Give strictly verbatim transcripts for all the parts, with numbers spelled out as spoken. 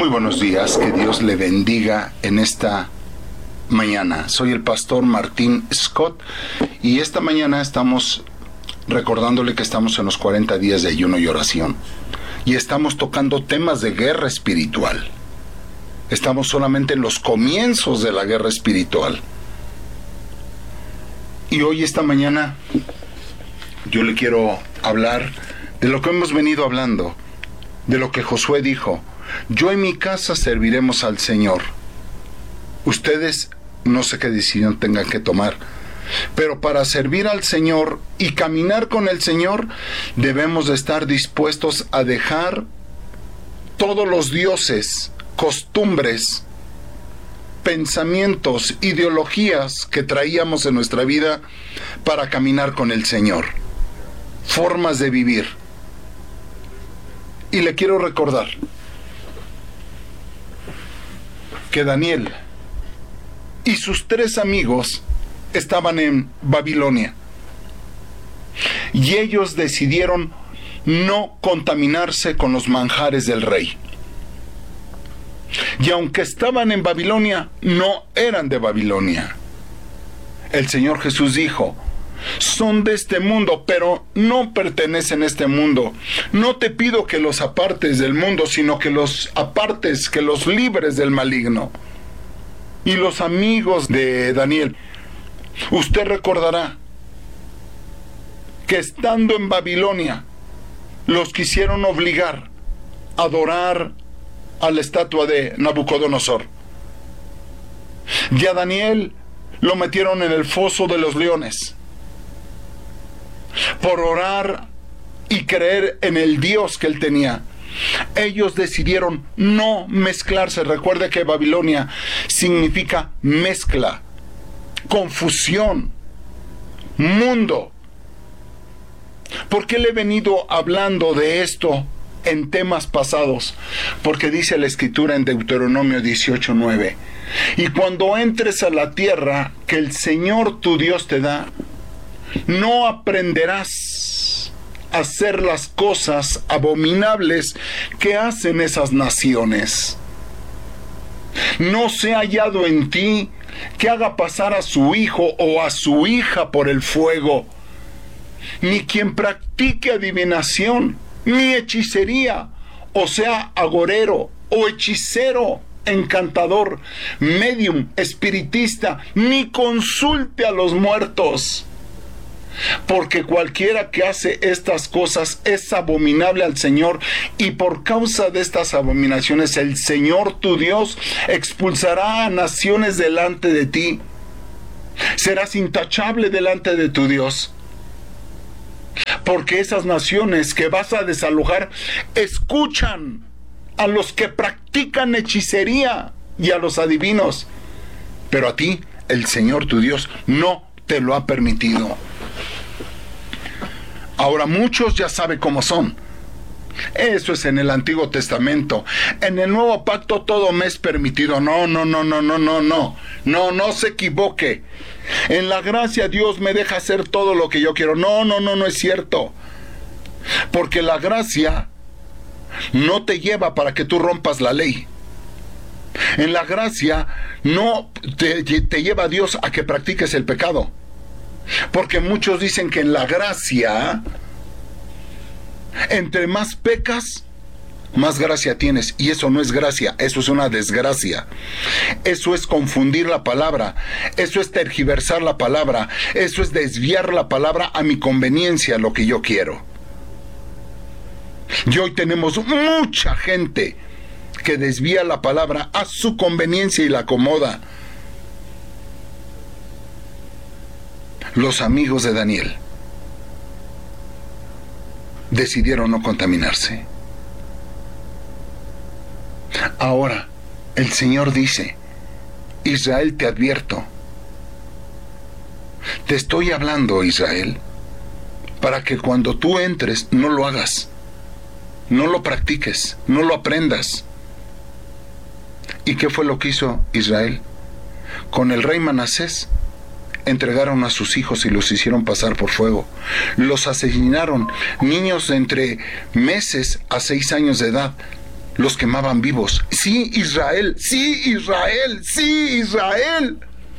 Muy buenos días, que Dios le bendiga en esta mañana. Soy el pastor Martín Scott y esta mañana estamos recordándole que estamos en los cuarenta días de ayuno y oración y estamos tocando temas de guerra espiritual. Estamos solamente en los comienzos de la guerra espiritual. Y hoy, esta mañana, yo le quiero hablar de lo que hemos venido hablando, de lo que Josué dijo: yo en mi casa serviremos al Señor. Ustedes no sé qué decisión tengan que tomar, pero para servir al Señor y caminar con el Señor, debemos de estar dispuestos a dejar todos los dioses, costumbres, pensamientos, ideologías que traíamos en nuestra vida para caminar con el Señor. Formas de vivir. Y le quiero recordar que Daniel y sus tres amigos estaban en Babilonia y ellos decidieron no contaminarse con los manjares del rey. Y aunque estaban en Babilonia, no eran de Babilonia. El Señor Jesús dijo: son de este mundo, pero no pertenecen a este mundo. No te pido que los apartes del mundo, sino que los apartes, que los libres del maligno. Y los amigos de Daniel, usted recordará que estando en Babilonia, los quisieron obligar a adorar a la estatua de Nabucodonosor. Y a Daniel lo metieron en el foso de los leones por orar y creer en el Dios que él tenía. Ellos decidieron no mezclarse. Recuerde que Babilonia significa mezcla, confusión, mundo. ¿Por qué le he venido hablando de esto en temas pasados? Porque dice la Escritura en Deuteronomio dieciocho nueve: y cuando entres a la tierra que el Señor tu Dios te da, no aprenderás a hacer las cosas abominables que hacen esas naciones. No se ha hallado en ti que haga pasar a su hijo o a su hija por el fuego, ni quien practique adivinación, ni hechicería, o sea, agorero o hechicero, encantador, medium, espiritista, ni consulte a los muertos. Porque cualquiera que hace estas cosas es abominable al Señor, y por causa de estas abominaciones el Señor tu Dios expulsará a naciones delante de ti. Serás intachable delante de tu Dios, porque esas naciones que vas a desalojar escuchan a los que practican hechicería y a los adivinos, pero a ti el Señor tu Dios no te lo ha permitido. Ahora muchos ya saben cómo son. Eso es en el Antiguo Testamento. En el Nuevo Pacto todo me es permitido. No, no, no, no, no, no, no. No, no se equivoque. En la gracia Dios me deja hacer todo lo que yo quiero. No, no, no, no es cierto. Porque la gracia no te lleva para que tú rompas la ley. En la gracia no te, te lleva a Dios a que practiques el pecado. Porque muchos dicen que en la gracia, entre más pecas, más gracia tienes. Y eso no es gracia, eso es una desgracia. Eso es confundir la palabra. Eso es tergiversar la palabra. Eso es desviar la palabra a mi conveniencia, lo que yo quiero. Y hoy tenemos mucha gente que desvía la palabra a su conveniencia y la acomoda. Los amigos de Daniel decidieron no contaminarse. Ahora, el Señor dice: Israel, te advierto. Te estoy hablando, Israel, para que cuando tú entres no lo hagas, no lo practiques, no lo aprendas. ¿Y qué fue lo que hizo Israel? Con el rey Manasés entregaron a sus hijos y los hicieron pasar por fuego. Los asesinaron, niños de entre meses a seis años de edad. los quemaban vivos. Sí, Israel, sí, Israel, sí, Israel.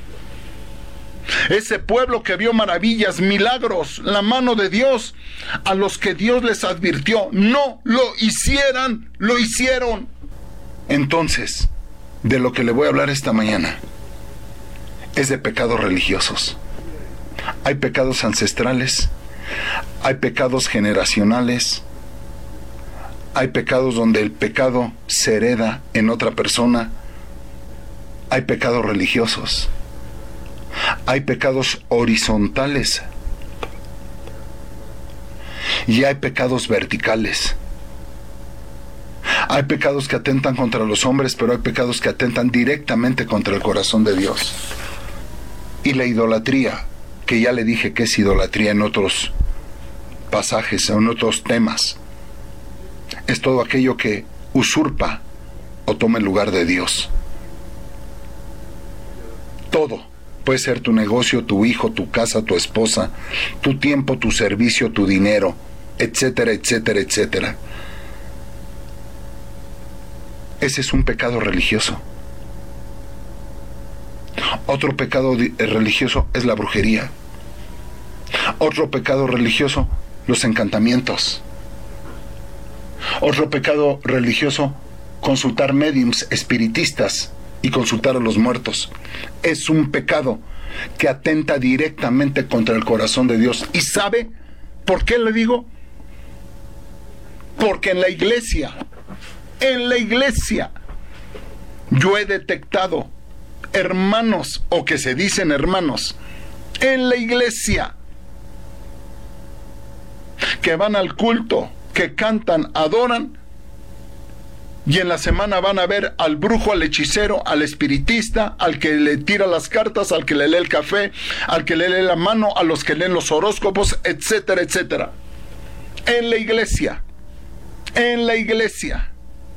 Ese pueblo que vio maravillas, milagros, la mano de Dios, a los que Dios les advirtió, no lo hicieran, lo hicieron. Entonces, de lo que le voy a hablar esta mañana es de pecados religiosos. Hay pecados ancestrales, hay pecados generacionales, hay pecados donde el pecado se hereda en otra persona, hay pecados religiosos. Hay pecados horizontales y hay pecados verticales. Hay pecados que atentan contra los hombres, pero hay pecados que atentan directamente contra el corazón de Dios. Y la idolatría, que ya le dije que es idolatría en otros pasajes, en otros temas, es todo aquello que usurpa o toma el lugar de Dios. Todo. Puede ser tu negocio, tu hijo, tu casa, tu esposa, tu tiempo, tu servicio, tu dinero, etcétera, etcétera, etcétera. Ese es un pecado religioso. Otro pecado religioso es la brujería. Otro pecado religioso, los encantamientos. Otro pecado religioso, consultar médiums, espiritistas y consultar a los muertos. Es un pecado que atenta directamente contra el corazón de Dios. ¿Y sabe por qué le digo? Porque en la iglesia, en la iglesia, yo he detectado hermanos, o que se dicen hermanos, en la iglesia, que van al culto, que cantan, adoran, y en la semana van a ver al brujo, al hechicero, al espiritista, al que le tira las cartas, al que le lee el café, al que le lee la mano, a los que leen los horóscopos, etcétera, etcétera. En la iglesia, en la iglesia,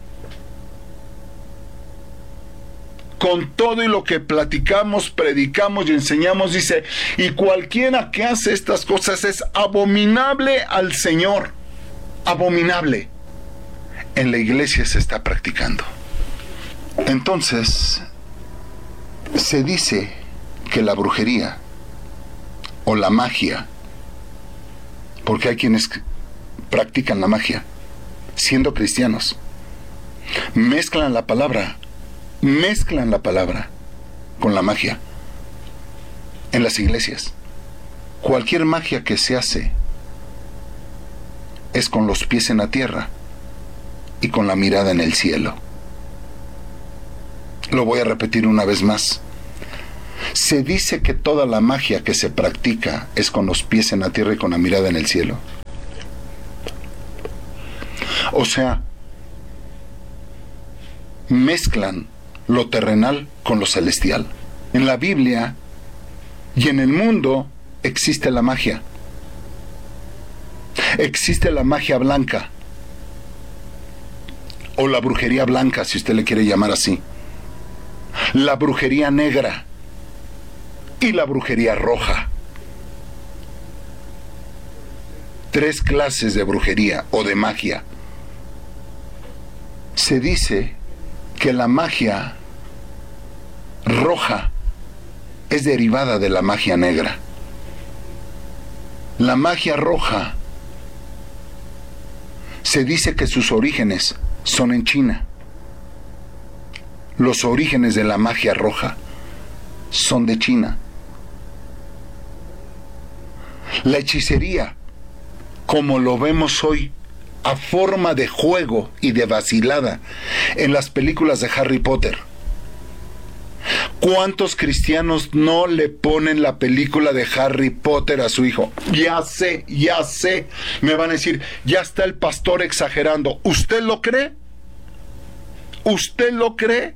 con todo y lo que platicamos, predicamos y enseñamos, dice, y cualquiera que hace estas cosas es abominable al Señor, abominable. En la iglesia se está practicando. Entonces, se dice que la brujería o la magia, porque hay quienes practican la magia, siendo cristianos, mezclan la palabra, mezclan la palabra con la magia en las iglesias. Cualquier magia que se hace es con los pies en la tierra y con la mirada en el cielo. Lo voy a repetir una vez más. Se dice que toda la magia que se practica es con los pies en la tierra y con la mirada en el cielo. O sea, mezclan lo terrenal con lo celestial. En la Biblia y en el mundo existe la magia. Existe la magia blanca, o la brujería blanca, si usted le quiere llamar así, la brujería negra y la brujería roja. Tres clases de brujería o de magia. Se dice que la magia roja es derivada de la magia negra. La magia roja se dice que sus orígenes son en China. Los orígenes de la magia roja son de China. La hechicería, como lo vemos hoy, a forma de juego y de vacilada en las películas de Harry Potter. ¿Cuántos cristianos no le ponen la película de Harry Potter a su hijo? Ya sé, ya sé. Me van a decir, ya está el pastor exagerando. ¿Usted lo cree? ¿Usted lo cree?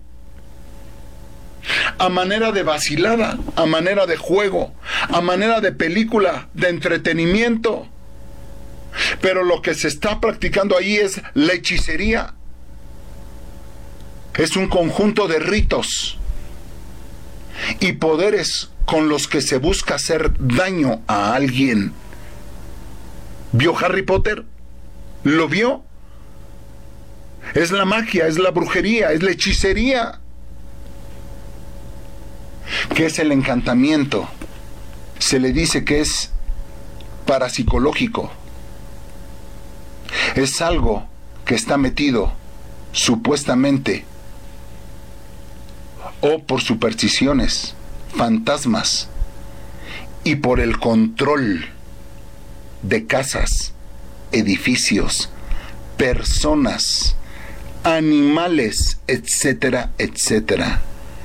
A manera de vacilada, a manera de juego, a manera de película, de entretenimiento. Pero lo que se está practicando ahí es la hechicería. Es un conjunto de ritos y poderes con los que se busca hacer daño a alguien. ¿Vio Harry Potter? ¿Lo vio? Es la magia, es la brujería, es la hechicería. ¿Qué es el encantamiento? Se le dice que es parapsicológico. Es algo que está metido, supuestamente, o por supersticiones, fantasmas, y por el control de casas, edificios, personas, animales, etcétera, etcétera.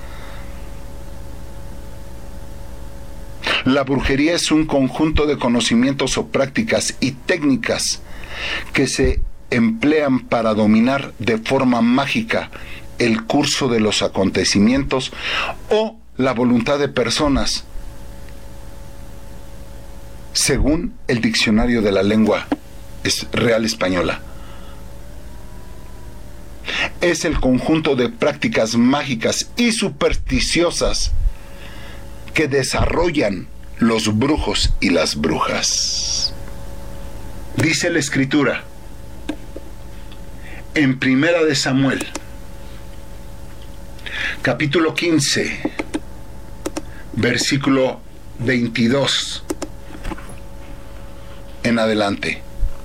La brujería es un conjunto de conocimientos o prácticas y técnicas que se emplean para dominar de forma mágica el curso de los acontecimientos o la voluntad de personas, según el diccionario de la lengua real española. Es el conjunto de prácticas mágicas y supersticiosas que desarrollan los brujos y las brujas. Dice la Escritura en Primera de Samuel, capítulo quince, versículo veintidós en adelante.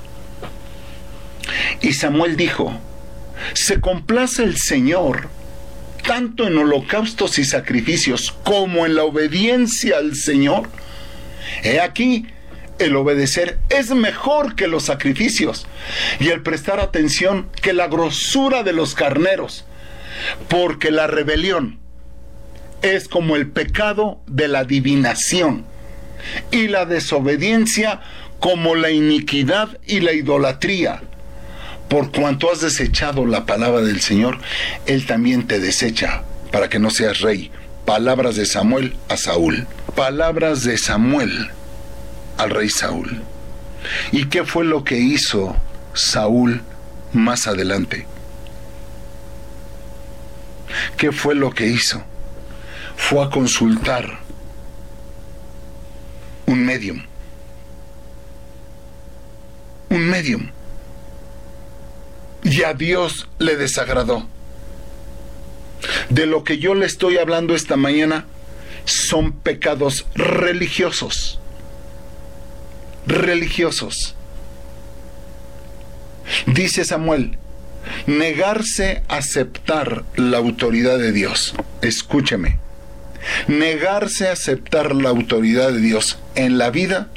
Y Samuel dijo: se complace el Señor tanto en holocaustos y sacrificios como en la obediencia al Señor. He aquí, el obedecer es mejor que los sacrificios, y el prestar atención que la grosura de los carneros, porque la rebelión es como el pecado de la adivinación, y la desobediencia como la iniquidad y la idolatría. Por cuanto has desechado la palabra del Señor, Él también te desecha para que no seas rey. Palabras de Samuel a Saúl. Palabras de Samuel al rey Saúl. ¿Y qué fue lo que hizo Saúl más adelante? ¿Qué fue lo que hizo? Fue a consultar un medium. Un medium. Y a Dios le desagradó. De lo que yo le estoy hablando esta mañana son pecados religiosos. Religiosos. Dice Samuel, negarse a aceptar la autoridad de Dios. Escúcheme. Negarse a aceptar la autoridad de Dios en la vida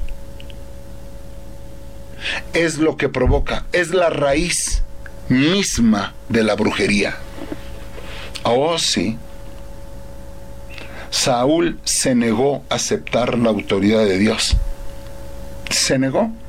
es lo que provoca, es la raíz misma de la brujería. Oh, sí. Saúl se negó a aceptar la autoridad de Dios. Se negó.